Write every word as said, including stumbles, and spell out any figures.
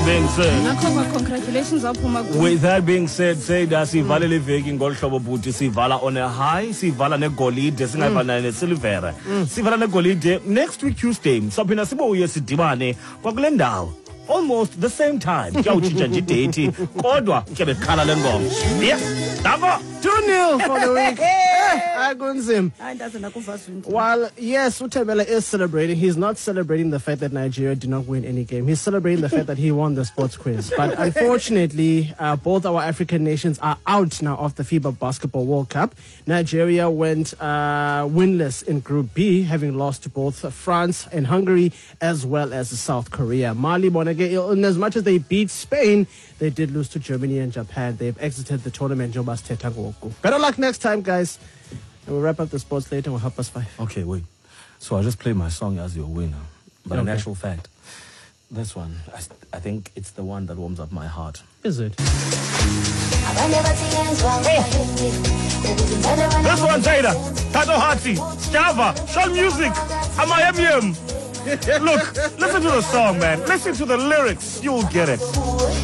that being said, Nakho congratulations aphuma ku. with that being said, say that sivala le veki ngolu hlobo buti sivala on a high, sivala negolide singayivala ne silver. Sivala negolide next week Tuesday. Sapina sibuye sidibane kwakule ndawo. Almost the same time. Kuyawutshintsha nje idate kodwa kube khala lengoma. Yeah. Dabo two nil for the week. I Gunzim. Hayi ndaze nakuva zwini. While, yes, Uthembela is celebrating, he's not celebrating the fact that Nigeria did not win any game. He's celebrating the fact that he won the sports quiz. But unfortunately, uh, both our African nations are out now of the FIBA Basketball World Cup. Nigeria went uh, winless in Group B, having lost to both France and Hungary, as well as South Korea. Mali, Bonage, in as much as they beat Spain, they did lose to Germany and Japan. They've exited the tournament. Jobas Tetangoku. Better luck next time, guys. And we'll wrap up the sports later. We'll help us five. Okay, wait. So I just play my song as your winner. But in Okay. actual fact, this one, I, I think it's the one that warms up my heart. Is it? This one, Jada, Tato Hati, Java, Shell Music, I'm I M M. Look, listen to the song, man. Listen to the lyrics. You'll get it.